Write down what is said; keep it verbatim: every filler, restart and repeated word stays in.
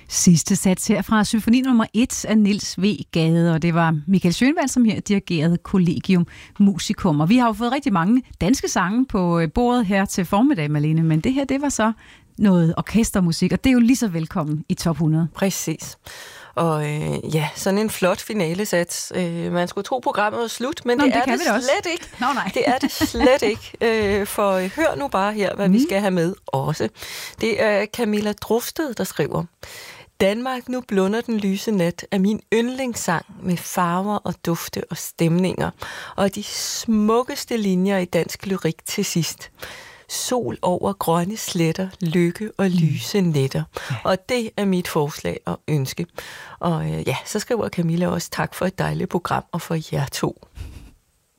Sidste sats her fra symfoni nummer et af Niels W. Gade, og det var Michael Schönwald, som her dirigerede Collegium Musicum. Og vi har jo fået rigtig mange danske sange på bordet her til formiddag, Malene, men det her, det var så noget orkestermusik, og det er jo lige så velkommen i top hundrede. Præcis. Og øh, ja, sådan en flot finalesats. Øh, man skulle tro, programmet var slut, men Nå, det, det er det, det slet også. ikke. Nå, nej. Det er det slet ikke. Øh, for øh, hør nu bare her, hvad mm. vi skal have med også. Det er Camilla Drufsted, der skriver: Danmark, nu blunder den lyse nat af min yndlingssang med farver og dufte og stemninger, og de smukkeste linjer i dansk lyrik til sidst. Sol over grønne sletter, lykke og lyse nætter. Ja. Og det er mit forslag og ønske. Og øh, ja, så skriver Camilla også tak for et dejligt program og for jer to.